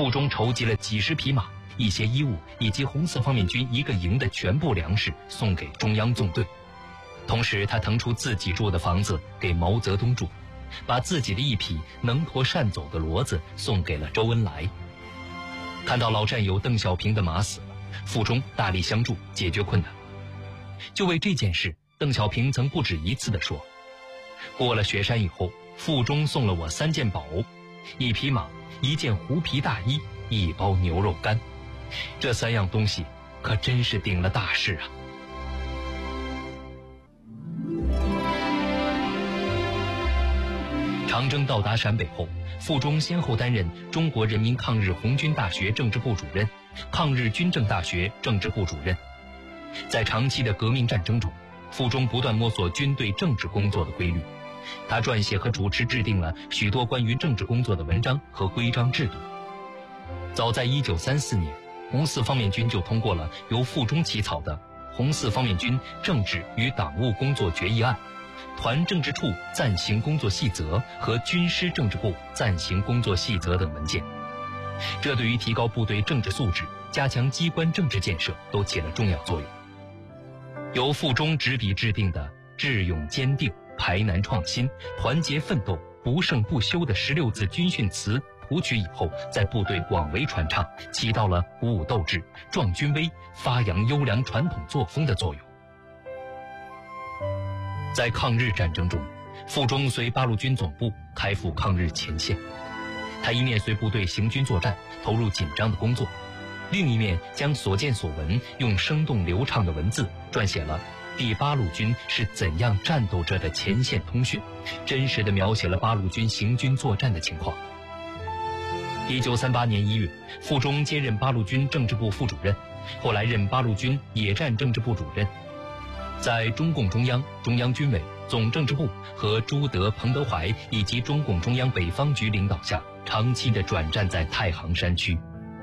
傅忠筹集了几十匹马、一些衣物以及红四方面军一个营的全部粮食送给中央纵队。同时他腾出自己住的房子给毛泽东住，把自己的一匹能驮善走的骡子送给了周恩来。看到老战友邓小平的马死了，傅忠大力相助解决困难。就为这件事，邓小平曾不止一次地说，过了雪山以后，傅忠送了我3件宝，一匹马，一件狐皮大衣，一包牛肉干。这3样东西可真是顶了大事啊。长征到达陕北后，傅忠先后担任中国人民抗日红军大学政治部主任、抗日军政大学政治部主任。在长期的革命战争中，傅忠不断摸索军队政治工作的规律，他撰写和主持制定了许多关于政治工作的文章和规章制度。早在1934年，红四方面军就通过了由傅忠起草的《红四方面军政治与党务工作决议案》、团政治处暂行工作细则和军师政治部暂行工作细则等文件。这对于提高部队政治素质、加强机关政治建设都起了重要作用。由傅忠执笔制定的智勇坚定、排难创新、团结奋斗、不胜不休的16字军训词谱曲以后，在部队广为传唱，起到了鼓舞斗志、壮军威、发扬优良传统作风的作用。在抗日战争中，傅忠随八路军总部开赴抗日前线，他一面随部队行军作战，投入紧张的工作，另一面将所见所闻用生动流畅的文字撰写了第八路军是怎样战斗着的前线通讯，真实地描写了八路军行军作战的情况。1938年1月，傅忠接任八路军政治部副主任，后来任八路军野战政治部主任。在中共中央、中央军委、总政治部和朱德、彭德怀以及中共中央北方局领导下，长期地转战在太行山区。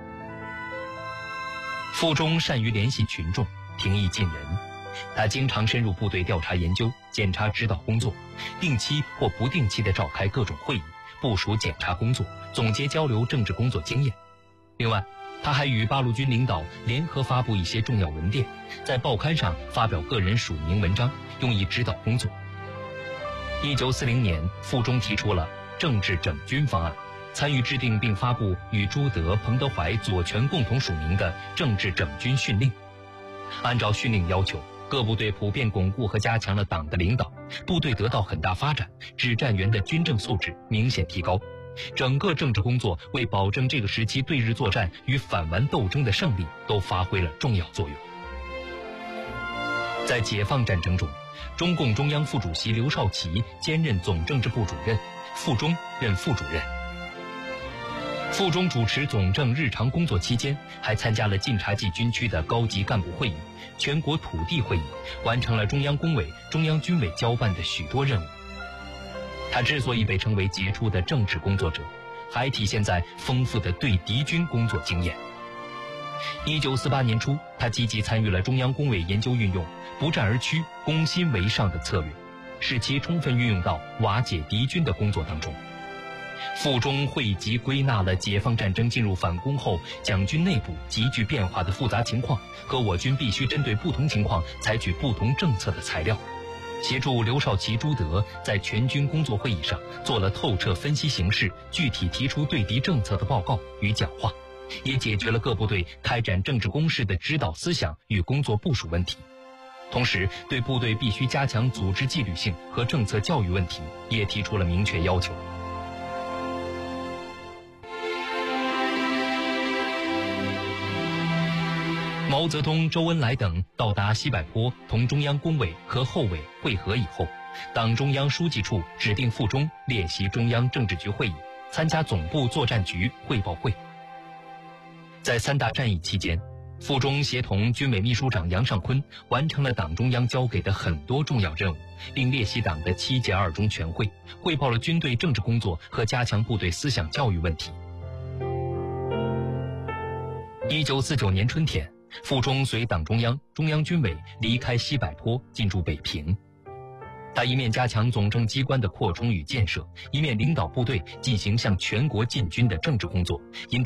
傅忠善于联系群众，平易近人，他经常深入部队调查研究、检查指导工作，定期或不定期地召开各种会议，部署检查工作，总结交流政治工作经验。另外，他还与八路军领导联合发布一些重要文电，在报刊上发表个人署名文章，用以指导工作。1940年，傅忠提出了政治整军方案，参与制定并发布与朱德、彭德怀、左权共同署名的政治整军训令。按照训令要求，各部队普遍巩固和加强了党的领导，部队得到很大发展，指战员的军政素质明显提高。整个政治工作为保证这个时期对日作战与反顽斗争的胜利都发挥了重要作用。在解放战争中，中共中央副主席刘少奇兼任总政治部主任，傅忠任副主任。傅忠主持总政日常工作期间，还参加了晋察冀军区的高级干部会议、全国土地会议，完成了中央工委、中央军委交办的许多任务。他之所以被称为杰出的政治工作者，还体现在丰富的对敌军工作经验。1948年初，他积极参与了中央工委研究运用不战而屈、攻心为上的策略，使其充分运用到瓦解敌军的工作当中。傅忠汇集归纳了解放战争进入反攻后蒋军内部急剧变化的复杂情况和我军必须针对不同情况采取不同政策的材料，协助刘少奇、朱德在全军工作会议上做了透彻分析形势、具体提出对敌政策的报告与讲话，也解决了各部队开展政治攻势的指导思想与工作部署问题。同时，对部队必须加强组织纪律性和政策教育问题也提出了明确要求。毛泽东、周恩来等到达西柏坡，同中央工委和后委会合以后，党中央书记处指定傅忠列席中央政治局会议，参加总部作战局汇报会。在3大战役期间，傅忠协同军委秘书长杨尚昆完成了党中央交给的很多重要任务，并列席党的7届2中全会，汇报了军队政治工作和加强部队思想教育问题。1949年春天，傅忠随党中央、中央军委离开西柏坡，进驻北平。他一面加强总政机关的扩充与建设，一面领导部队进行向全国进军的政治工作，引导